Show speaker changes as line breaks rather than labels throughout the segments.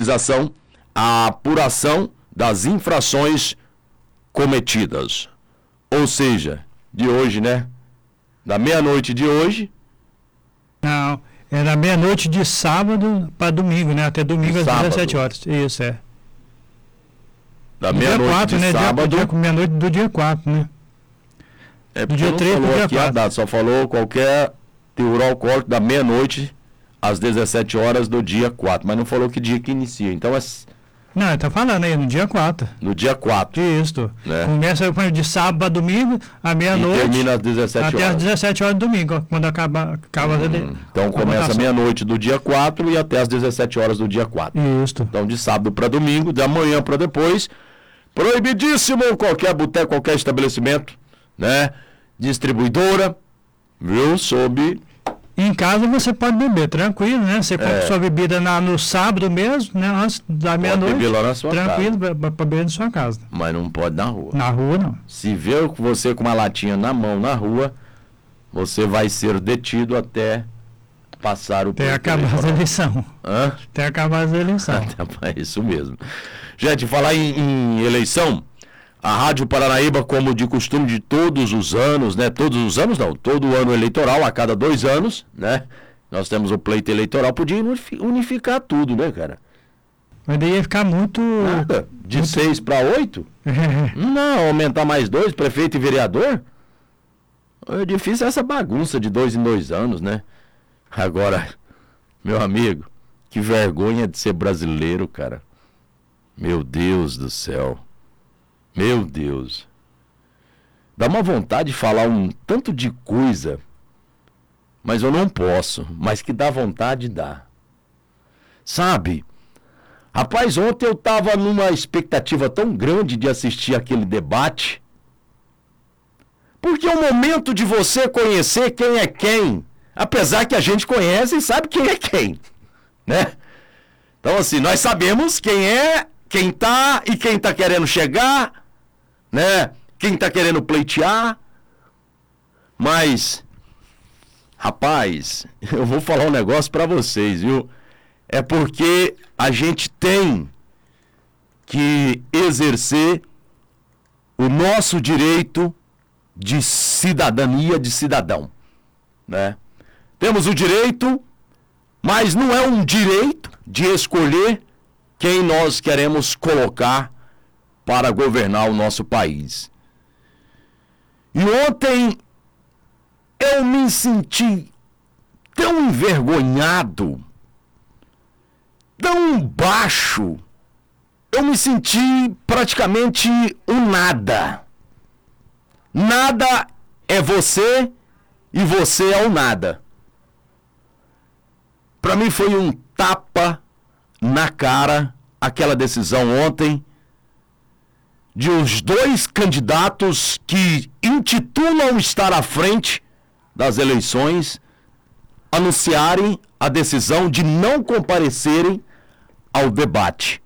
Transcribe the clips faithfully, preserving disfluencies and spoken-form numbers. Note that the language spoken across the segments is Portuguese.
fiscalização, a apuração das infrações cometidas. Ou seja, de hoje, né? Da meia-noite de hoje.
Não, é da meia-noite de sábado para domingo, né? Até domingo às
sábado.
dezessete horas. Isso, é.
Da meia-noite de
né?
sábado.
Dia, dia, meia-noite do dia quatro, né?
É
do dia
não
três
falou
pro dia
aqui a
quatro.
data, só falou qualquer teor alcoólico da meia-noite às dezessete horas do dia quatro, mas não falou que dia que inicia. Então é
Não, ele tá falando aí, no dia quatro.
no dia quatro.
Isso.
Né?
Começa de sábado a domingo, à meia-noite.
E termina às dezessete
até
horas.
às dezessete horas do domingo, quando acaba, acaba
Hum,
de,
então começa meia-noite do dia quatro e até às dezessete horas do dia quatro.
Isso.
Então de sábado para domingo, da manhã para depois. Proibidíssimo qualquer boteco, qualquer estabelecimento, né? Distribuidora, viu? Sob.
Em casa você pode beber, tranquilo, né? Você compra
É.
sua bebida na, no sábado mesmo, né? Antes da meia-noite.
beber lá na sua
tranquilo, para beber na sua casa.
Mas não pode na rua.
Na rua, não.
Se ver você com uma latinha na mão na rua, você vai ser detido até passar o
Até
pleito
acabar as
eleitoral.
eleições.
Hã?
Até acabar as eleições.
É isso mesmo. Gente, falar em, em eleição, a Rádio Paranaíba, como de costume de todos os anos, né? Todos os anos não, todo ano eleitoral, a cada dois anos, né? Nós temos o pleito eleitoral, podia unificar tudo, né, cara?
Mas daí ia ficar muito...
Nada. De
muito...
seis para oito? Não, aumentar mais dois, prefeito e vereador? É difícil essa bagunça de dois em dois anos, né? Agora, meu amigo, que vergonha de ser brasileiro, cara. Meu Deus do céu. Meu Deus. Dá uma vontade de falar um tanto de coisa, mas eu não posso. Mas que dá vontade, dá. Sabe? Rapaz, ontem eu tava numa expectativa tão grande de assistir aquele debate, porque é o momento de você conhecer quem é quem, apesar que a gente conhece e sabe quem é quem, né? Então assim, nós sabemos quem é, quem tá e quem tá querendo chegar, né? Quem tá querendo pleitear, mas, rapaz, eu vou falar um negócio pra vocês, viu? É porque a gente tem que exercer o nosso direito de cidadania, de cidadão, né? Temos o direito, mas não é um direito de escolher quem nós queremos colocar para governar o nosso país. E ontem eu me senti tão envergonhado, tão baixo, eu me senti praticamente um nada. Nada é você e você é o nada. Para mim foi um tapa na cara aquela decisão ontem de os dois candidatos que intitulam estar à frente das eleições anunciarem a decisão de não comparecerem ao debate.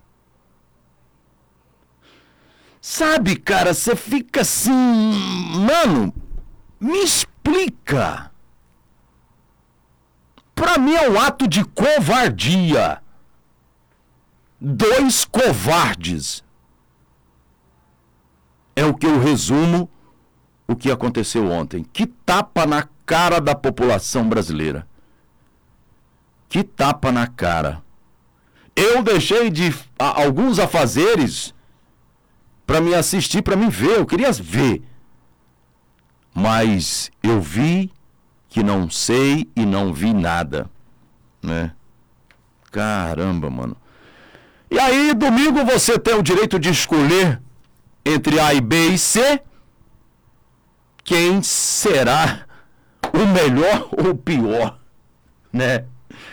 Sabe, cara, você fica assim, mano, me explica. Pra mim é um ato de covardia. Dois covardes. É o que eu resumo o que aconteceu ontem. Que tapa na cara da população brasileira. Que tapa na cara. Eu deixei de a, alguns afazeres para me assistir, para me ver. Eu queria ver. Mas eu vi que não sei e não vi nada, né? Caramba, mano. E aí, domingo você tem o direito de escolher entre A e B e C quem será o melhor ou o pior, né?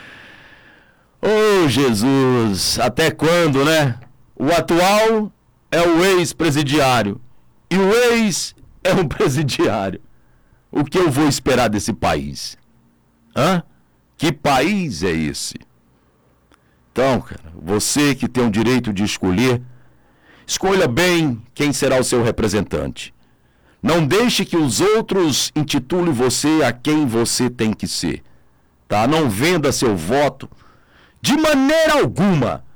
Ô, Jesus, até quando, né? O atual é o ex-presidiário e o ex é um presidiário. O que eu vou esperar desse país? Hã? Que país é esse? Então, cara, você que tem o direito de escolher, escolha bem quem será o seu representante. Não deixe que os outros intitulem você a quem você tem que ser, tá? Não venda seu voto de maneira alguma.